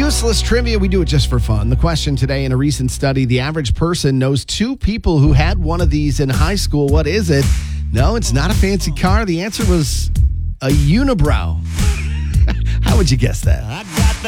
Useless trivia, we do it just for fun. The question today: in a recent study, the average person knows two people who had one of these in high school. What is it? No, it's not a fancy car. The answer was a unibrow. How would you guess that?